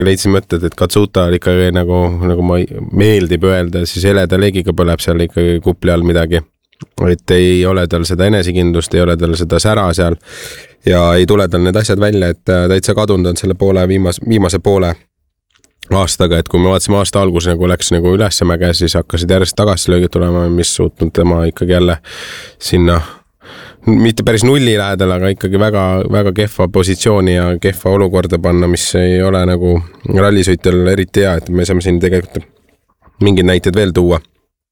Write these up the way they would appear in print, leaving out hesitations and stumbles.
leidsin mõtted, et Katsuta ikkagi nagu ma meeldib öelda, siis heleda leegiga põleb seal ikkagi kupli all midagi. Et ei ole tal seda enesekindlust, ei ole tal seda sära seal ja ei tule tal need asjad välja, et täitsa kadunud on selle viimase poole aastaga, et kui me vaatasime aasta algus nagu läks nagu ülesmäge, siis hakkasid järjest tagasilöögid tulema, mis suutnud tema ikkagi jälle sinna mitte päris nulli lähedal, aga ikkagi väga, väga kehva positsiooni ja kehva olukorda panna, mis ei ole nagu rallisõitjal eriti hea, et me saame siin tegelikult mingid näited veel tuua.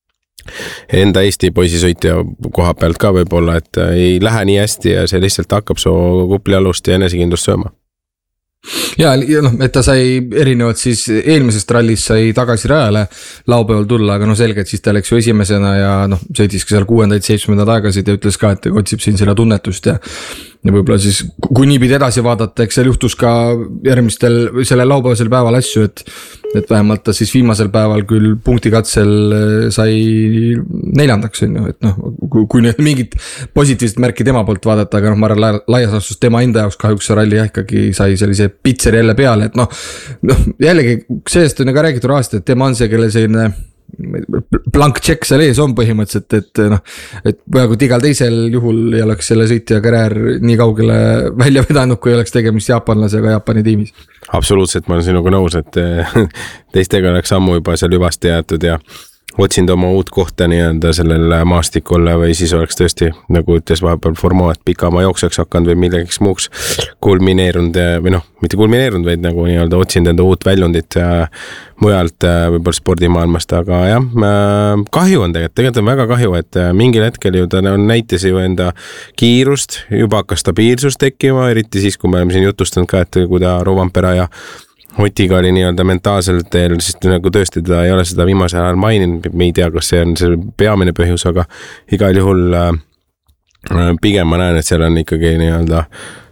Enda Eesti poisisõitja koha pealt ka võib-olla, et ei lähe nii hästi ja see lihtsalt hakkab su kupli alust ja enesekindlust sööma. Ja noh, et ta sai erinevalt siis eelmisest rallist sai tagasi rajale laupäeval tulla, aga selge, et siis ta läks ju esimesena ja sõitis ka seal 6.-7. aegasid ja ütles ka, et otsib siin seda tunnetust ja võib-olla siis, kui niipidi edasi vaadata, eks seal juhtus ka selle laupäevasel päeval asju, et vähemalt ta siis viimasel päeval küll punktikatsel sai 4. et kui nüüd mingit positiivset märki tema poolt vaadata, aga ma arvan laias laastus tema enda jaoks kahjuks see ralli ikkagi sai sellise pitseri jälle peale, et jällegi sellest on ka räägitud aasta, et tema on see, kelle selline blank check seal ees on põhimõtteliselt, et peaaegu igal teisel juhul ei oleks selle sõitja karjäär nii kaugele välja vedanud, kui oleks tegemist jaapanlasega Jaapani tiimis. Absoluutselt, ma olen sinuga nõus, et teistega oleks ammu juba seal hüvasti jäetud ja otsinud oma uut kohta nii-öelda sellel maastikul või siis oleks tõesti, nagu ütles vahepeal formaat pikama jooksjaks hakanud või millegis muuks kulmineerunud või mitte kulmineerunud, vaid nagu nii-öelda otsinud enda uut väljundit mujalt võib-olla spordimaailmast, aga jah, kahju on tegelikult on väga kahju, et mingil hetkel ju ta näitas ju enda kiirust, juba hakkas stabiilsust tekkima, eriti siis, kui me oleme siin jutustanud ka, et kui ta Rovampera ja Otiga oli nii-öelda mentaalselt teel, siis nagu tõesti ta ei ole seda viimasel ajal maininud, me ei tea, kas see on see peamine põhjus, aga igal juhul pigem ma näen, et seal on ikkagi nii-öelda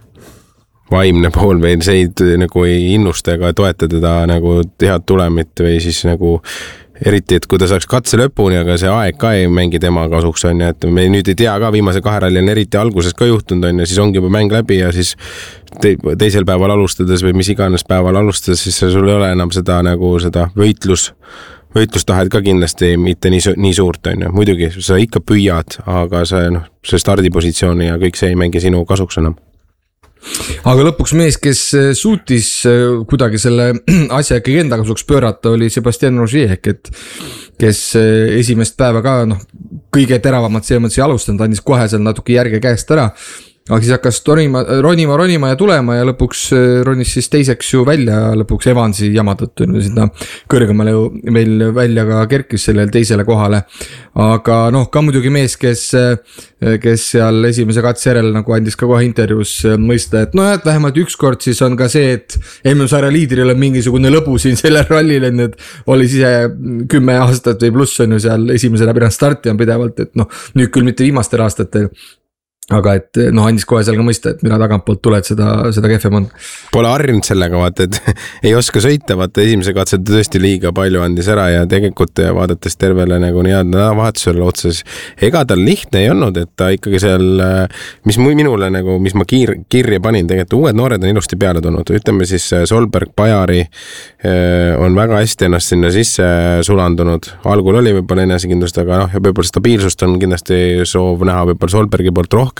vaimne pool või see nagu ei innusta ega toeta teda nagu head tulemit või siis nagu eriti, et kui ta saaks katse lõpuni, aga see aeg ka ei mängi tema kasuks on ja et me nüüd ei tea ka, viimase 2 ralli on eriti alguses ka juhtunud on ja siis ongi juba mäng läbi ja siis teisel päeval alustades või mis iganes päeval alustades, siis sul ei ole enam seda nagu seda võitlustahed ka kindlasti mitte nii suurt on ja muidugi sa ikka püüad, aga see stardipositsioon ja kõik see ei mängi sinu kasuks enam. Aga lõpuks mees, kes suutis kuidagi selle asja ikkagi enda kasuks pöörata, oli Sebastian Ogier, kes esimest päeva ka kõige teravamat see mõttes ei alustanud, andis kohe seal natuke järge käest ära, aga siis hakkas ronima ja tulema ja lõpuks ronis siis teiseks ju välja lõpuks Evansi jama tõttu sinna kõrgemale ju meil välja ka kerkis sellele teisele kohale, aga ka muidugi mees, kes seal esimese katse järel nagu andis ka kohe intervjuus mõista, et et vähemalt ükskord siis on ka see, et MM-sarja liidril on mingisugune lõbu siin sellel rallil, et oli ise 10 aastat või pluss on ju seal esimesena pidanud starti on pidevalt, et nüüd küll mitte viimastel aastatel, aga et andis kohe seal ka mõista, et mina tagantpoolt tuled, seda kehvem on. Pole harjunud sellega, vaata, et ei oska sõita, vaata esimese katset tõesti liiga palju andis ära ja tegelikult vaadates tervele nagu nädalavahetusele otsas, ega tal lihtne ei olnud, et ta ikkagi seal, mis minule nagu, mis ma kirja panin, tegelikult uued noored on ilusti peale tulnud, ütleme siis Solberg, Pajari on väga hästi ennast sinna sisse sulandunud, algul oli võib-olla enesekindlust, aga ja võib-olla stabiilsust on kindlasti soov näha võib-olla Solbergi poolt rohkem,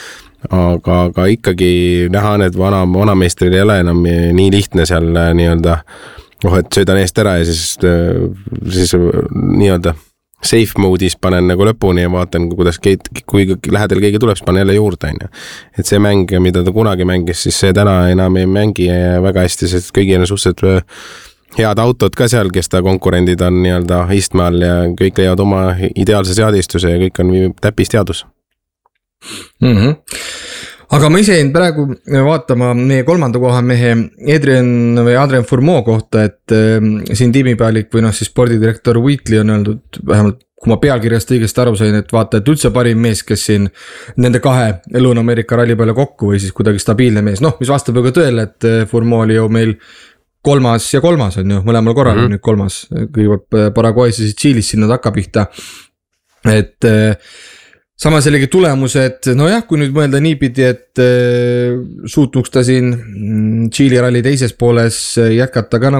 aga ikkagi näha, et vanameestril ei ole enam nii lihtne seal nii-öelda, et söödan eest ära ja siis nii-öelda safe mode'is panen nagu lõpuni ja vaatan, kui lähedal keegi tuleb, siis panen jälle juurde. Et see mäng, mida ta kunagi mängis, siis see täna enam ei mängi väga hästi, sest kõigil on suhteliselt head autod ka seal, kes ta konkurendid on nii-öelda istme all ja kõik leiavad oma ideaalse seadistuse ja kõik on täppisteadus. Aga ma ise jäin praegu vaatama meie 3. koha mehe Adrien Fourmaux kohta, et siin tiimipealik või siis spordidirektor Wheatley on öeldud, vähemalt kui ma pealkirjast õigesti aru sain, et vaata, et üldse parim mees, kes siin nende 2 Lõuna-Ameerika ralli peale kokku või siis kuidagi stabiilne mees, mis vastab ju ka tõele, et Fourmaux oli ju meil 3. ja 3. on ju, mõlemal korral nüüd 3. kõigepealt Paraguay's ja Tšiilis sinna takkapihta, et samas jällegi tulemused, nojah, kui nüüd mõelda niipidi, et suutnuks ta siin Tšiili ralli teises pooles jätkata ka